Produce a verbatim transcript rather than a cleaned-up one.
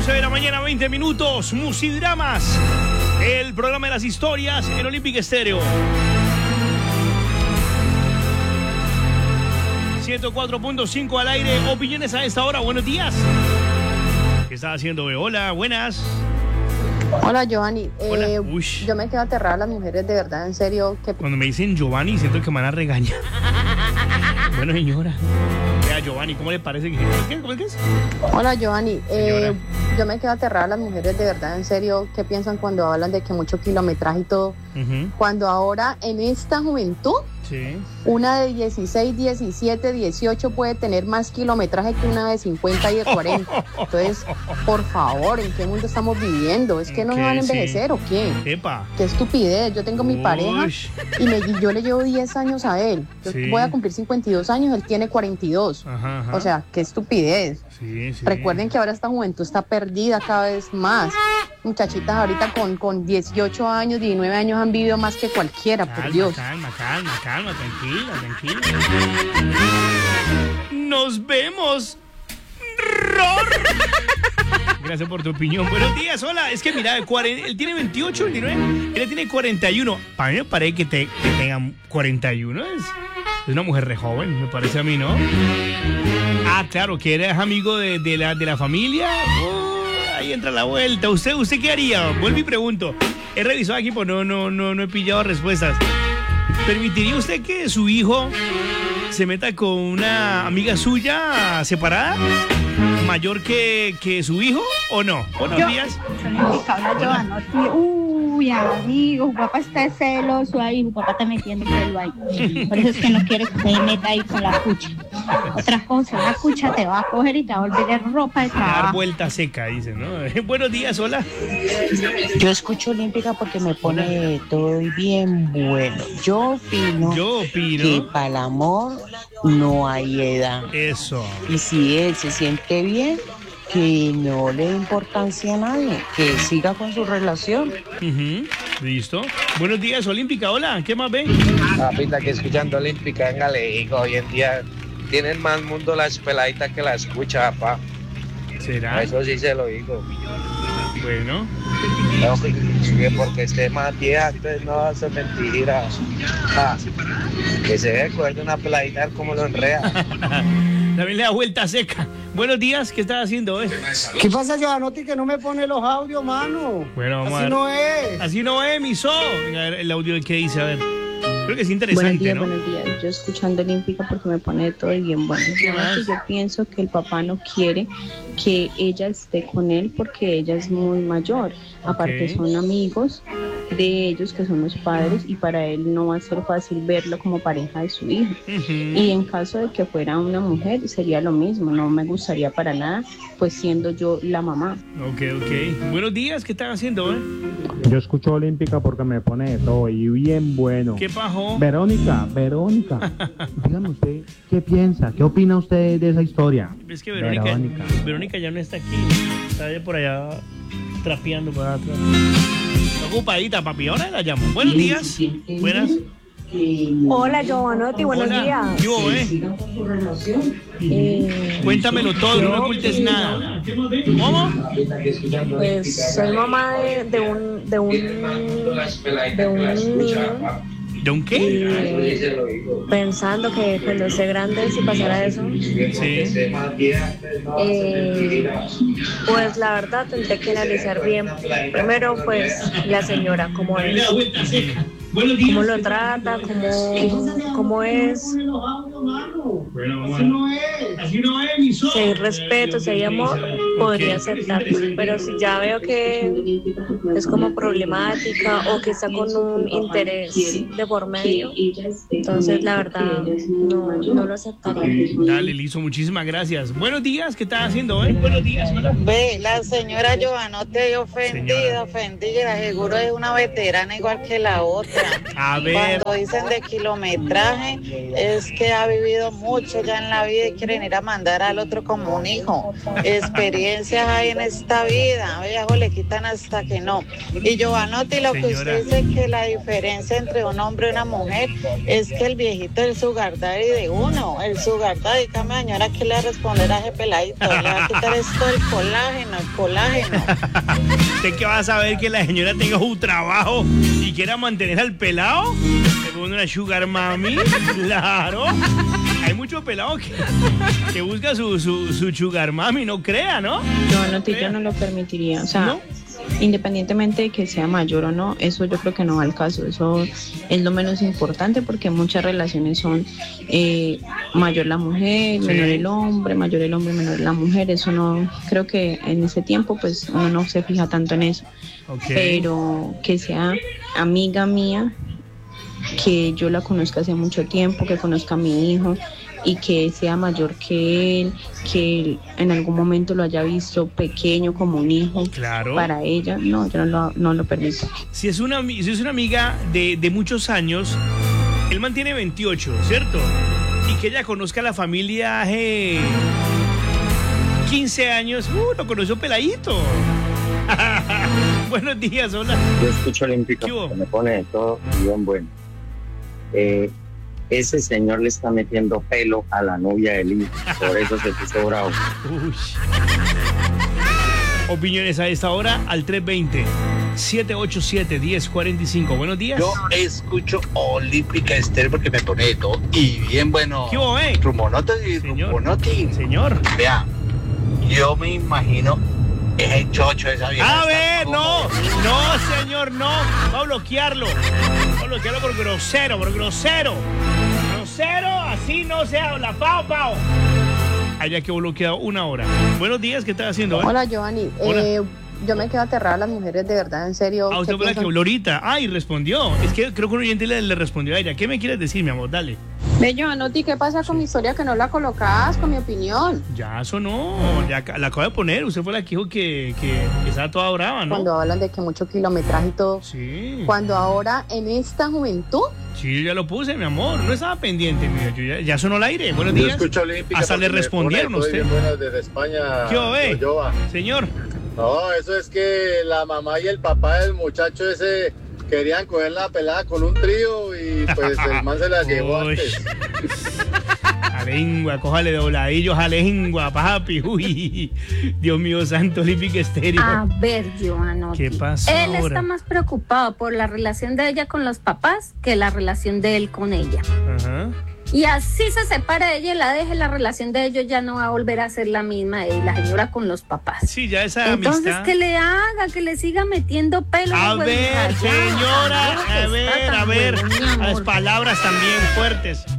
once de la mañana, veinte minutos. Musidramas, el programa de las historias en Olympic Estéreo. ciento cuatro punto cinco al aire. Opiniones a esta hora. Buenos días. ¿Qué estás haciendo? Hola, buenas. Hola, Giovanni. Hola. Eh, Uy. yo me quedo aterrada, las mujeres, de verdad, en serio. Que... Cuando me dicen Giovanni, siento que me van a regañar. Bueno, señora. Vea, Giovanni, ¿cómo le parece? que ¿Qué? ¿Cómo es que es? Hola, Giovanni. Eh, Señora. yo me quedo aterrada, las mujeres, de verdad, en serio. ¿Qué piensan cuando hablan de que mucho kilometraje y todo? Uh-huh. Cuando ahora, en esta juventud, Sí. una de dieciséis, diecisiete, dieciocho puede tener más kilometraje que una de cincuenta y de cuarenta. Entonces, por favor, ¿en qué mundo estamos viviendo? ¿Es que no Ok, se van a sí. envejecer o qué? Epa. Qué estupidez. Yo tengo mi Uy. pareja y, me, y yo le llevo diez años a él. Yo Sí. voy a cumplir cincuenta y dos años, él tiene cuarenta y dos. Ajá, ajá. O sea, qué estupidez. Sí, sí. Recuerden que ahora esta juventud está perdida cada vez más. Muchachitas ahorita con, con dieciocho años, diecinueve años han vivido más que cualquiera, por Calma, Dios. calma, calma, calma, tranquila, tranquila. Nos vemos. Ror. Gracias por tu opinión. Buenos días, hola. Es que mira, cuarenta, él tiene veintiocho, veintinueve, él tiene cuarenta y uno. Para mí me parece que, te, que tengan cuarenta y uno. Es, es una mujer re joven, me parece a mí, ¿no? Ah, claro, que eres amigo de, de, la, de la familia. Uh, ahí entra la vuelta. ¿Usted, usted qué haría? Vuelvo y pregunto. He revisado aquí, pues no, no, no, no he pillado respuestas. ¿Permitiría usted que su hijo se meta con una amiga suya separada? ¿Mayor que, que su hijo o no? Buenos Yo- días. Habla Giovanotti. Uy, amigo, su papá está celoso ahí, su papá está metiendo pelo ahí. Por eso es que no quiere que se meta ahí con la cucha. Otra cosa, la cucha te va a coger y te va a volver ropa de Dar trabajo. vuelta seca, dicen, ¿no? Buenos días, hola. Yo escucho Olímpica porque me pone todo bien bueno. Yo opino Yo que opino. para el amor no hay edad. Eso. Y si él se siente bien, que no le dé importancia a nadie, que siga con su relación. Ujú. Listo. Buenos días, Olímpica, hola. ¿Qué más ve? Papita, que escuchando Olímpica, venga, le digo, hoy en día tienen más mundo las peladitas que la escucha, papá. ¿Será? Eso sí se lo digo. Bueno. No, que porque esté más vieja, entonces no va a ser mentira. Ah, que se dé cuenta una peladita como lo enreda. También le da vuelta seca. Buenos días, ¿qué estás haciendo hoy? ¿Qué pasa, Giovanotti, que no me pone los audios, mano? Bueno, vamos a Así ver. no es. Así no es, mi so. Venga, a ver el audio que dice, a ver. Creo que es Buenos interesante, días, ¿no? buenos días. Yo escuchando Olímpica porque me pone todo bien bueno. más? Yo pienso que el papá no quiere que ella esté con él porque ella es muy mayor. Aparte Ok. son amigos de ellos que son los padres y para él no va a ser fácil verlo como pareja de su hijo. Ujú. Y en caso de que fuera una mujer sería lo mismo, no me gustaría para nada, pues siendo yo la mamá. Ok, ok. Buenos días, ¿qué están haciendo, eh? Yo escucho Olímpica porque me pone de todo y bien bueno. ¿Qué pasó? Verónica, Verónica, dígame usted, ¿qué piensa? ¿Qué opina usted de esa historia? Es que Verónica, Verónica. Verónica ya no está aquí. Está allá por allá trapeando para atrás. Está ocupadita, papi. Ahora la llamo. Buenos días. Buenas. Hola, Giovanotti, buenos Hola. días. ¿Qué hubo, eh? Eh, Cuéntamelo todo, no me ocultes nada. ¿Cómo? Pues soy mamá de, de un de un de un niño ¿De un qué? y pensando que cuando esté grande si pasara eso, Sí. eh, pues la verdad tendré que analizar bien. Primero, pues la señora, cómo es, cómo lo trata, cómo, cómo es, si hay respeto, si hay amor, podría aceptarlo. Pero si ya veo que es como problemática o que está con un interés de por medio, entonces la verdad no, no lo aceptaría. Dale, listo, muchísimas gracias. Buenos días, ¿qué estás haciendo hoy? Buenos días, hola. Ve, la señora Giovanotti ofendida, Señora. ofendida, seguro es una veterana igual que la otra. A ver. Cuando dicen de kilometraje, es que ha vivido mucho ya en la vida y quieren ir a mandar al otro como un hijo. Experiencias hay en esta vida, viejo, le quitan hasta que no. Y Giovanotti, lo que usted dice que la diferencia entre un hombre y una mujer es que el viejito es el sugar daddy de uno. El sugar daddy, cama señora, ¿qué le va a responder a ese peladito? Le va a quitar esto el colágeno, el colágeno. ¿Usted qué va a saber que la señora tenga un trabajo y quiera mantener al pelado? ¿Le pone una sugar mami? Claro. Hay muchos pelados que, que buscan su, su, su sugar mami, no crea, ¿no? No, no, yo no lo permitiría. O sea, ¿no? Independientemente de que sea mayor o no, eso yo creo que no va al caso. Eso es lo menos importante porque muchas relaciones son eh, mayor la mujer, sí. menor el hombre, mayor el hombre, menor la mujer. Eso no, creo que en ese tiempo pues uno no se fija tanto en eso. Okay. Pero que sea amiga mía, que yo la conozca hace mucho tiempo, que conozca a mi hijo y que sea mayor que él, que él en algún momento lo haya visto pequeño como un hijo, claro. Para ella, no, yo no lo, no lo permito. Si es una, si es una amiga de, de muchos años, él mantiene veintiocho, ¿cierto? Y que ella conozca a la familia hace quince años, uh, lo conoció peladito. Buenos días, hola. Yo escucho Olímpica, que me pone de todo bien bueno. Eh, ese señor le está metiendo pelo a la novia del hijo, por eso se puso bravo. Uy. Opiniones a esta hora al tres veinte, siete ocho siete, uno cero cuatro cinco. Buenos días. Yo escucho Olímpica Estéreo porque me pone de todo y bien bueno. ¿Qué hubo, eh? Rumonotti y Rumonotti. Señor. Vea, yo me imagino es el chocho esa vieja. A ver, no, no, señor, no. Va a bloquearlo. Va a bloquearlo por grosero, por grosero. Grosero, así no se habla. Pao, pao. Haya que bloqueado una hora. Buenos días, ¿qué estás haciendo? ¿Eh? Hola, Giovanni. Hola. Eh, yo me quedo aterrada a las mujeres, de verdad, en serio. Ah, usted fue la que habló ahorita. Ah, y respondió. Es que creo que un oyente le, le respondió a ella. ¿Qué me quieres decir, mi amor? Dale. Ve, Giovanotti, ¿qué pasa con mi historia que no la colocas con mi opinión? Ya, eso no. Ya la acabo de poner. Usted fue la que dijo que, que, que estaba toda brava, ¿no? Cuando hablan de que mucho kilometraje y todo. Sí. Cuando ahora, en esta juventud. Sí, yo ya lo puse, mi amor. No estaba pendiente, mira. Yo ya, ya sonó al aire. Buenos días. Yo escucho Olímpica. Hasta le respondieron a usted. Buenas desde España. ¿Qué oye? Señor. No, eso es que la mamá y el papá del muchacho ese querían coger la pelada con un trío y pues el man se la llevó antes. A lengua, cójale dobladillos a lengua, papi. Uy, Dios mío santo, Olímpica Estéreo. A ver, Giovanotti. ¿Qué pasó Él ahora? está más preocupado por la relación de ella con los papás que la relación de él con ella. Ajá. Y así se separa ella y la deje, la relación de ellos ya no va a volver a ser la misma de la señora con los papás. Sí, ya esa Entonces, amistad. que le haga, que le siga metiendo pelo. A ver, señora, a ver, a ver, las palabras también fuertes.